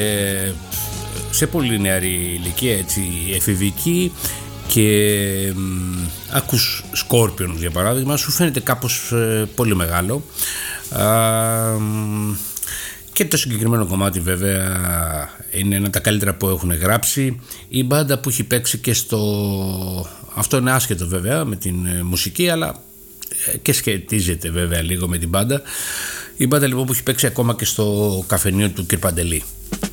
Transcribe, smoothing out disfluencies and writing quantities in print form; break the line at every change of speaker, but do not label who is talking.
σε πολύ νεαρή ηλικία, έτσι, εφηβική, και ακούς Scorpions για παράδειγμα, σου φαίνεται κάπως πολύ μεγάλο. Και το συγκεκριμένο κομμάτι βέβαια είναι ένα από τα καλύτερα που έχουν γράψει. Η μπάντα που έχει παίξει και αυτό είναι άσχετο βέβαια με την μουσική, αλλά και σχετίζεται βέβαια λίγο με την μπάντα. Η μπάντα λοιπόν που έχει παίξει ακόμα και στο καφενείο του κ. Παντελή.